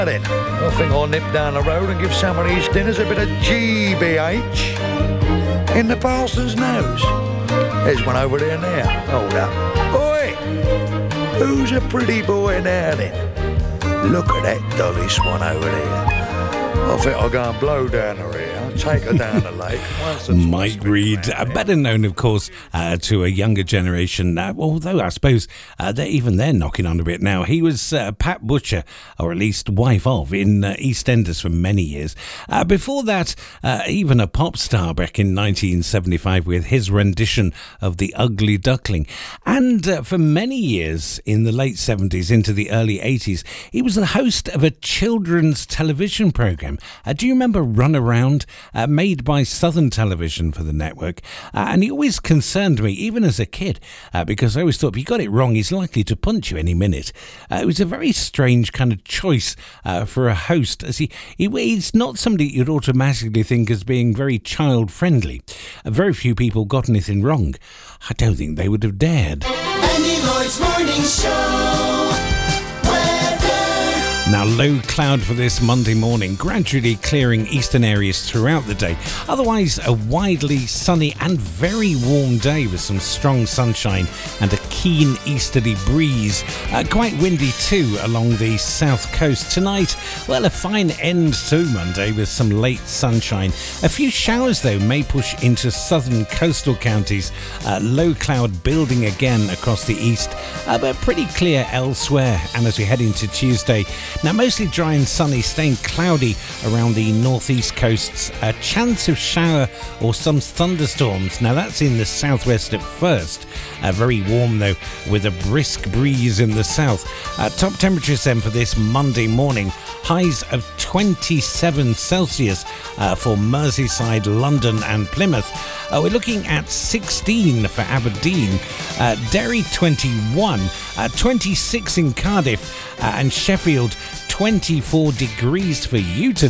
Then, I think I'll nip down the road and give some of these dinners a bit of GBH in the parson's nose. There's one over there now. Hold up. Oi! Who's a pretty boy now then? Look at that dolly swan over there. I think I'll go and blow down her ear. I'll take her down the lake. Mike Reid, better known, of course, to a younger generation, although I suppose they're knocking on a bit now. He was Pat Butcher, or at least wife of, in EastEnders for many years. Before that, even a pop star back in 1975 with his rendition of The Ugly Duckling. And for many years in the late 70s into the early 80s, he was the host of a children's television programme. Do you remember Run Around? Made by Southern Television for the network. And he always concerned me, even as a kid, because I always thought, if you got it wrong, he's likely to punch you any minute. It was a very strange kind of choice for a host, as he's not somebody you'd automatically think as being very child-friendly. Very few people got anything wrong. I don't think they would have dared. Andy Lloyd's Morning Show. Now, low cloud for this Monday morning, gradually clearing eastern areas throughout the day. Otherwise, a widely sunny and very warm day with some strong sunshine and a keen easterly breeze. Quite windy too along the south coast. Tonight, well, a fine end to Monday with some late sunshine. A few showers, though, may push into southern coastal counties. Low cloud building again across the east, but pretty clear elsewhere. And as we head into Tuesday, now, mostly dry and sunny, staying cloudy around the northeast coasts. A chance of shower or some thunderstorms. Now, that's in the southwest at first. Very warm, though, with a brisk breeze in the south. Top temperatures then for this Monday morning. Highs of 27 Celsius for Merseyside, London and Plymouth. We're looking at 16 for Aberdeen. Derry 21. 26 in Cardiff and Sheffield. 24 degrees for you today.